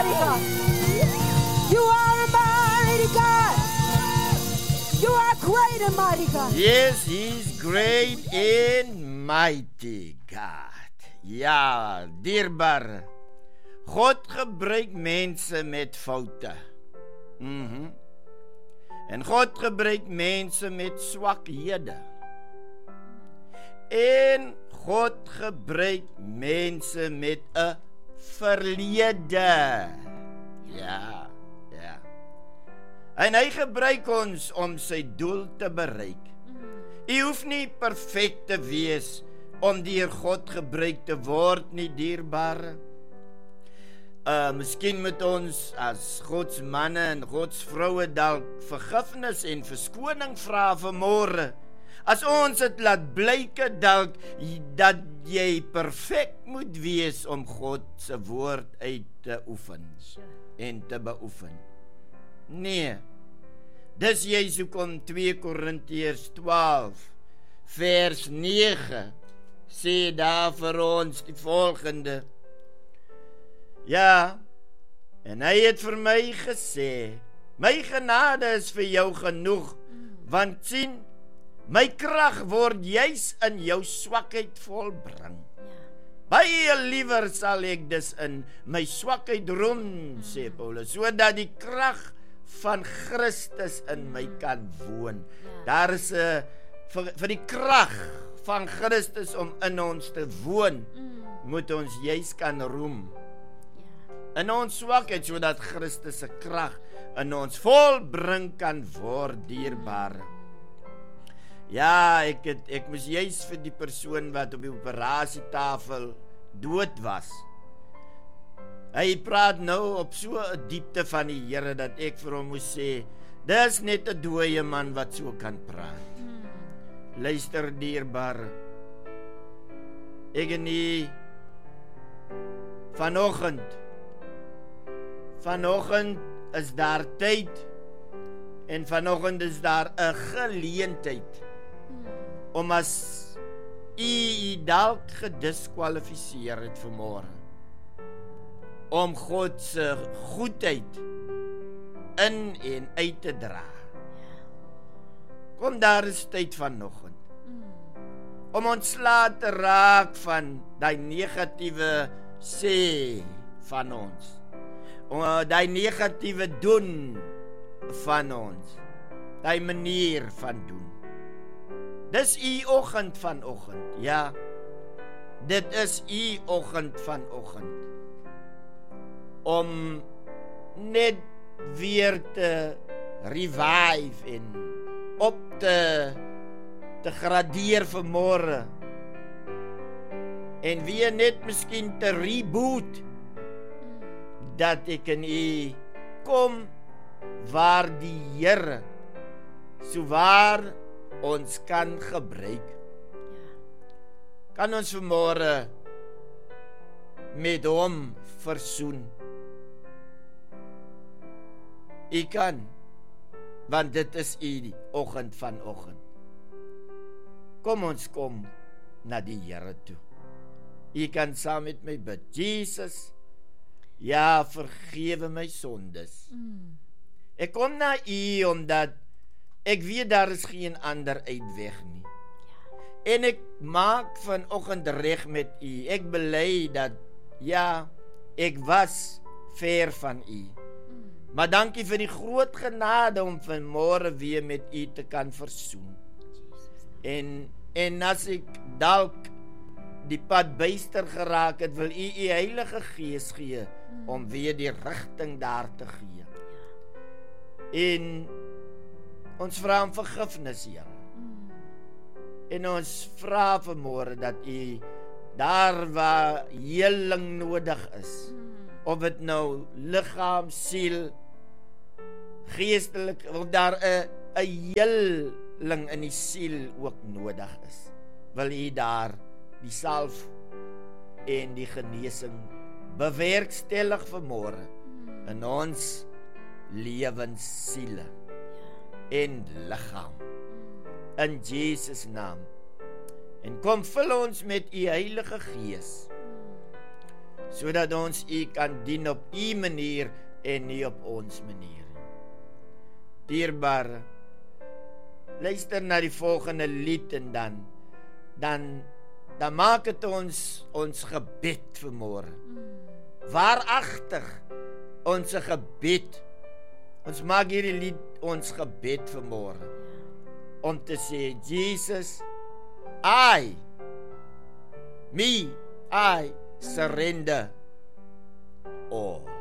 mighty God. You are a mighty God. You are great and mighty God. Yes, he's great and mighty God. Ja, dierbaar. God gebruik mense met foute. En God gebruik mense met swakhede. En God gebruik mense met 'n verlede. Ja. En hy gebruik ons om sy doel te bereik. U hoef nie perfek te wees om deur God gebruik te word nie, dierbare. Miskien moet ons as Gods manne en Gods vroue dalk vergifnis en verskoning vra vanmôre. As ons dit laat blyke dalk dat jy perfek moet wees om God se woord uit te oefen en te beoefen. Nee, dis juist hoekom 2 Korintiërs 12 vers 9 sê daar vir ons die volgende. Ja, en hy het vir my gesê, my genade is vir jou genoeg, want sien, my krag word juis in jou swakheid volbring. Baie liewer sal ek dus in my swakheid roem, sê Paulus, sodat die krag van Christus in my kan woon. Daar is vir die krag van Christus om in ons te woon, moet ons juis kan roem. In ons swakheid, sodat Christus se krag in ons volbring kan word, dierbare. Ja, ek moes juis vir die persoon wat op die operasietafel dood was. Hy praat nou op so 'n diepte van die Here dat ek vir hom moes sê, dis net 'n dooie man wat so kan praat. Luister, dierbare. Ek en nie Vanoggend is daar tyd en vanoggend is daar 'n geleentheid om as u dalk gediskwalifiseer het vanmôre om God se goedheid in en uit te dra. Kom, daar is tyd vanoggend om ontslae te raak van daai negatiewe sê van ons. Die negatiewe doen van ons, die manier van doen. Dis u oggend vanoggend, ja. Dit is u oggend vanoggend. Om net weer te revive en op te gradeer vanmôre. En weer net miskien te reboot. Dat ek in u kom waar die Here so waar ons kan gebruik. Kan ons vanmôre met hom versoen. U kan, want dit is u die oggend vanoggend. Kom na die Here toe. U kan saam met my bid. Jesus, ja, vergewe my sondes. Ek kom na u omdat ek weet daar is geen ander uitweg nie. En ek maak vanoggend reg met u. Ek bely dat ja, ek was ver van u. Maar dankie vir die groot genade om vanmôre weer met u te kan versoen. En as ek dalk die pad byster geraak het, wil u Heilige Gees gee om weer die rigting daar te gee. En ons vra om vergifnis, Here. En ons vra vanmôre dat u daar waar heling nodig is, of dit nou liggaam, siel, geestelik, of daar 'n heling in die siel ook nodig is, wil u daar die salf en die genesing bewerkstellig vanmôre in ons lewens, siele en liggaam. In Jesus naam. En kom vul ons met u Heilige Gees, sodat ons U kan dien op U manier en nie op ons manier. Dierbare, luister na die volgende lied en dan maak het ons gebed vanmôre. Waaragtig ons gebed. Ons maak hierdie lied ons gebed vanmôre. Om te sê, Jesus, I surrender all.